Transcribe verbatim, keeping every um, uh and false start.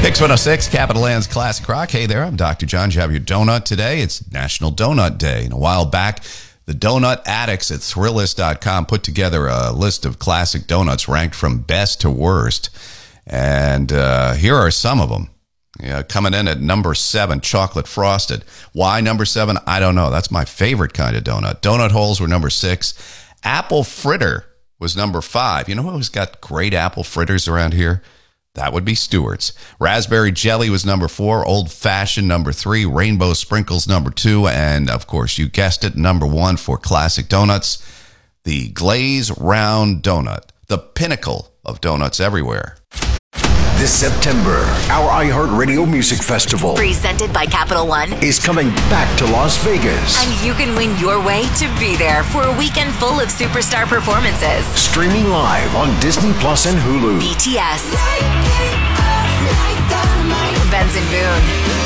X one oh six, Capital Land's Classic Rock. Hey there, I'm Doctor John. Did you have your donut today? It's National Donut Day. And a while back, the donut addicts at Thrillist dot com put together a list of classic donuts ranked from best to worst. And uh, here are some of them. Yeah, coming in at number seven, chocolate frosted. Why number seven? I don't know. That's my favorite kind of donut. Donut holes were number six. Apple fritter was number five. You know who's got great apple fritters around here? That would be Stewart's. Raspberry jelly was number four. Old fashioned number three. Rainbow sprinkles number two. And of course, you guessed it, number one for classic donuts, the Glaze Round Donut, the pinnacle of donuts everywhere. This September, our iHeartRadio Music Festival, presented by Capital One, is coming back to Las Vegas. And you can win your way to be there for a weekend full of superstar performances. Streaming live on Disney Plus and Hulu. B T S, Benson Boone,